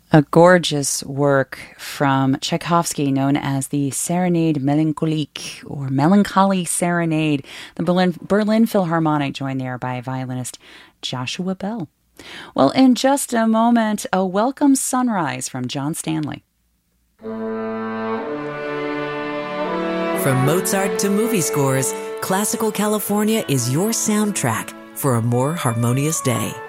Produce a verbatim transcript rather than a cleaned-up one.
A gorgeous work from Tchaikovsky known as the Serenade Melancholique or Melancholy Serenade. The Berlin, Berlin Philharmonic joined there by violinist Joshua Bell. Well, in just a moment, a welcome sunrise from John Stanley. From Mozart to movie scores, Classical California is your soundtrack for a more harmonious day.